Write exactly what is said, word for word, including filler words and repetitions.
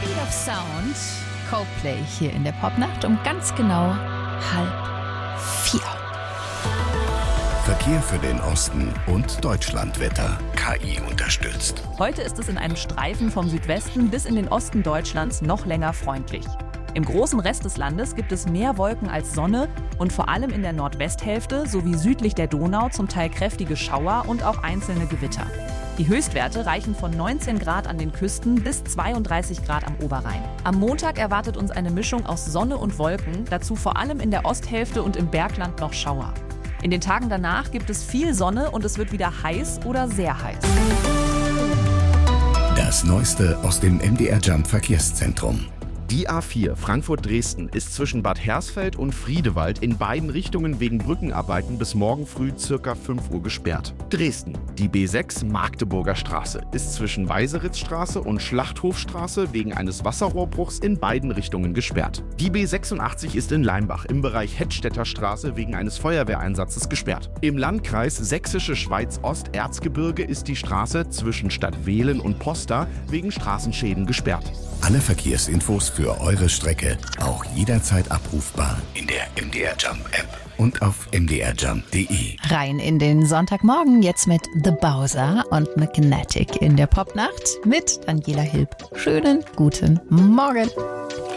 Speed of Sound, Coldplay hier in der Popnacht um ganz genau halb vier. Verkehr für den Osten und Deutschlandwetter. K I unterstützt. Heute ist es in einem Streifen vom Südwesten bis in den Osten Deutschlands noch länger freundlich. Im großen Rest des Landes gibt es mehr Wolken als Sonne und vor allem in der Nordwesthälfte sowie südlich der Donau zum Teil kräftige Schauer und auch einzelne Gewitter. Die Höchstwerte reichen von neunzehn Grad an den Küsten bis zweiunddreißig Grad am Oberrhein. Am Montag erwartet uns eine Mischung aus Sonne und Wolken, dazu vor allem in der Osthälfte und im Bergland noch Schauer. In den Tagen danach gibt es viel Sonne und es wird wieder heiß oder sehr heiß. Das Neueste aus dem M D R Jump Verkehrszentrum. Die A vier Frankfurt-Dresden ist zwischen Bad Hersfeld und Friedewald in beiden Richtungen wegen Brückenarbeiten bis morgen früh ca. fünf Uhr gesperrt. Dresden. Die B sechs Magdeburger Straße ist zwischen Weiseritzstraße und Schlachthofstraße wegen eines Wasserrohrbruchs in beiden Richtungen gesperrt. Die B sechsundachtzig ist in Leimbach im Bereich Hettstädter Straße wegen eines Feuerwehreinsatzes gesperrt. Im Landkreis Sächsische Schweiz-Ost-Erzgebirge ist die Straße zwischen Stadtwehlen und Posta wegen Straßenschäden gesperrt. Alle Verkehrsinfos für eure Strecke auch jederzeit abrufbar in der M D R Jump App und auf m d r jump punkt d e. Rein in den Sonntagmorgen jetzt mit The Bowser und Magnetic in der Popnacht mit Daniela Hilb. Schönen guten Morgen.